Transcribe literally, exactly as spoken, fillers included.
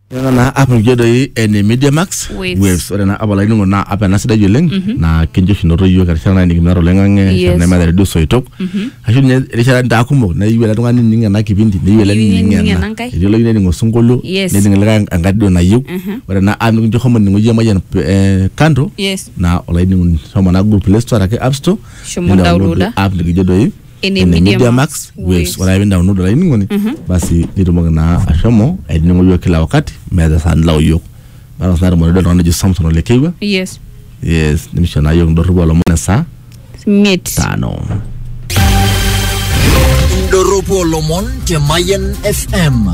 na app ngedo yi ene Media Max waves ore na abala ningo na app na sida yoleng na kenjo shinoto yo karishana ni kimaro lengange na mada reduce so itok ashu ne rishara nda akumo na yiwela tunga ni ninga na kibindi ni yiwela ni ninga na yolo yine ni ngosungolo ni ninga lenga angadido na yu ore na app ngejo homo ningo yema yan kanto na ola ningo homo na Google Play Store ake App Store shomo download app ngedo yi ene Media Max waves wala yenda download la ningo ni basi nitumonga na ashomo ningo yo kila wakati meza san lao yo bana sana mo do na ji Samsung le kewa yes yes nimishana yo ndo rubo lo mona sa mit tano Ndoropo Lomon te Mayen F M